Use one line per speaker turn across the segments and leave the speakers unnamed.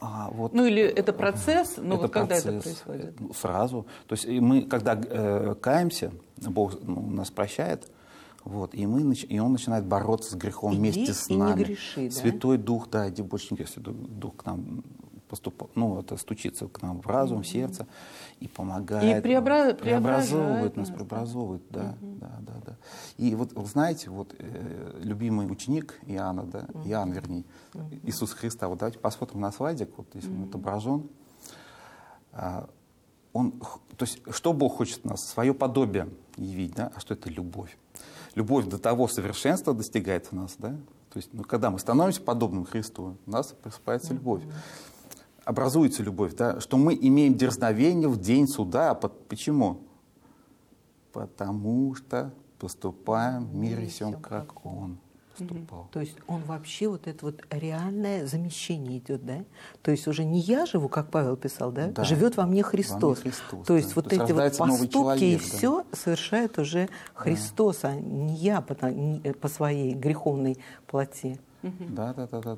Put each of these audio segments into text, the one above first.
Вот,
Ну или это процесс, но
это
вот когда это
процесс,
происходит?
Сразу. То есть мы, когда каемся, Бог нас прощает, вот, и Он начинает бороться с грехом вместе с нами.
Не греши, да?
Святой Дух, да, иди больше не греши. Святой Дух к нам это стучится к нам в разум, в сердце и помогает.
И преобразовывает
нас, преобразовывает, да, да. И вот, знаете, вот любимый ученик Иоанна, да, Иоанн, вернее, Иисус Христа, вот давайте посмотрим на слайдик, вот здесь он отображен. То есть, что Бог хочет от нас? Свое подобие явить, да? А что это любовь? Любовь до того совершенства достигает в нас, да? То есть, когда мы становимся подобным Христу, у нас просыпается любовь. Образуется любовь, да? Что мы имеем дерзновение в день суда. Почему? Потому что поступаем в мире сем, как Он поступал.
То есть он вообще вот это вот реальное замещение идет, да? То есть уже не я живу, как Павел писал, да? Живет во мне Христос. То есть вот эти вот поступки и все совершает уже Христос, а не я по своей греховной плоти.
Да.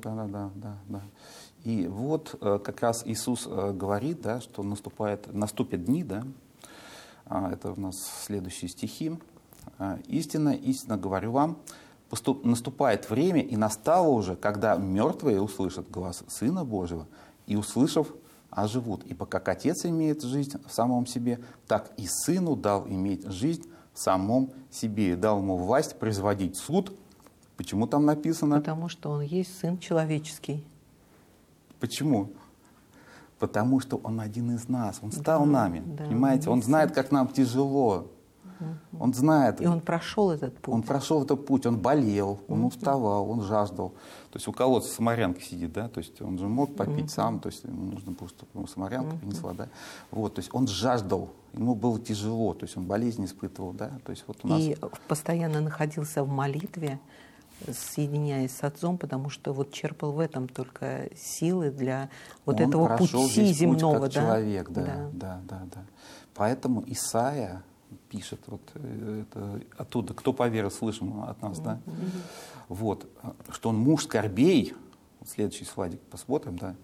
И вот как раз Иисус говорит, да, что наступят дни, да, это у нас следующие стихи. «Истинно, истинно говорю вам, наступает время, и настало уже, когда мертвые услышат глас Сына Божьего, и, услышав, оживут. Ибо как Отец имеет жизнь в самом себе, так и Сыну дал иметь жизнь в самом себе, и дал ему власть производить суд». Почему там написано?
Потому что Он есть Сын человеческий.
Почему? Потому что Он один из нас, Он стал нами, понимаете? Он знает, как нам тяжело. Он знает.
И Он прошел этот путь.
Он прошел этот путь, Он болел, Он уставал, Он жаждал. То есть у колодца самарянка сидит, да, то есть он же мог попить сам, то есть ему нужно было, чтобы самарянка принесла, да. Вот, то есть он жаждал, ему было тяжело, то есть он болезнь испытывал, да. То есть вот у нас...
И постоянно находился в молитве, соединяясь с Отцом, потому что вот черпал в этом только силы для вот
он
этого пути земного,
как
да?
Человек, да. Поэтому Исаия пишет вот это оттуда, кто поверил, слышим от нас, да? Вот, что он муж скорбей, вот следующий слайдик посмотрим, да,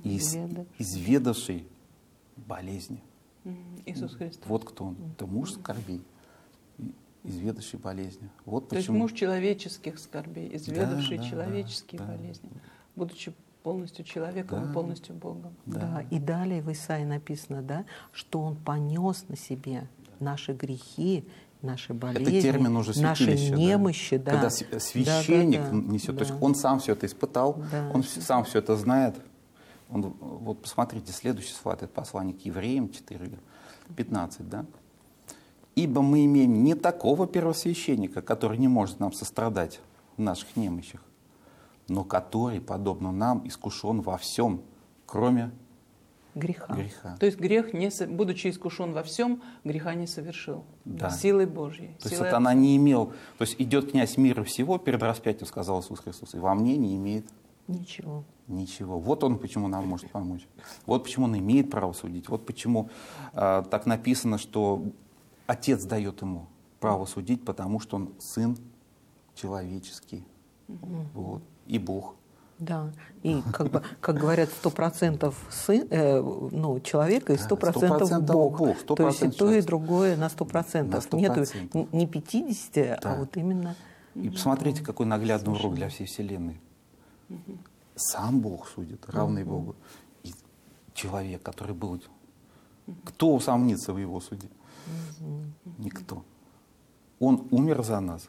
изведавший болезни.
Иисус Христос.
Вот кто он, это муж скорбей, изведавший болезни. Вот
То
почему.
есть муж человеческих скорбей, изведавший человеческие болезни, будучи полностью человеком и полностью Богом.
Да, и далее в Исаии написано, да, что Он понес на себе наши грехи, наши болезни,
это термин уже
наши немощи. Да.
Когда священник несет, то есть он сам все это испытал, он сам все это знает. Вот посмотрите, следующий слайд, это послание к Евреям 4:15, да? «Ибо мы имеем не такого первосвященника, который не может нам сострадать в наших немощах, но который, подобно нам, искушен во всем, кроме греха».
То есть грех, будучи искушен во всем, греха не совершил.
Да.
Силой Божьей.
То есть вот она не имела... То есть идет князь мира всего, перед распятием, сказал Иисус Христос, и во мне не имеет ничего. Вот он почему нам может помочь. Вот почему он имеет право судить. Вот почему так написано, что Отец дает ему право судить, потому что он Сын человеческий. Вот. И Бог.
Да, и как говорят, 100% человека и 100% Бог. То есть и то, и другое на 100%. Нету не 50, а вот именно...
И посмотрите, какой наглядный урок для всей Вселенной. Сам Бог судит, равный Богу. И человек, который был... Кто усомнится в его суде? Никто. Он умер за нас.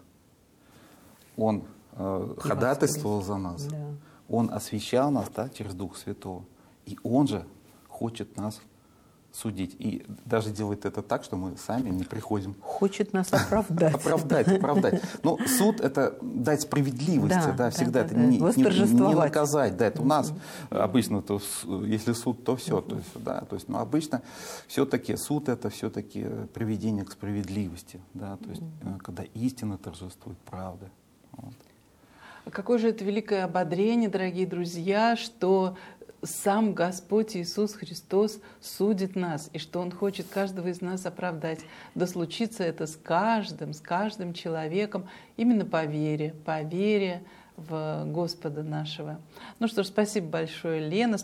Он ходатайствовал за нас.
Да.
Он освящал нас, да, через Дух Святого. И Он же хочет нас судить. И даже делает это так, что мы сами не приходим.
Хочет нас оправдать.
Оправдать. Но суд — это дать справедливости, да, всегда. Это не наказать. Да, это у нас обычно, если суд, то все. То есть, да, то есть, но обычно все-таки суд — это все-таки приведение к справедливости. Да, то есть, когда истина торжествует, правда. Вот.
Какое же это великое ободрение, дорогие друзья, что сам Господь Иисус Христос судит нас, и что Он хочет каждого из нас оправдать. Да случится это с каждым человеком, именно по вере в Господа нашего. Ну что ж, спасибо большое, Лена.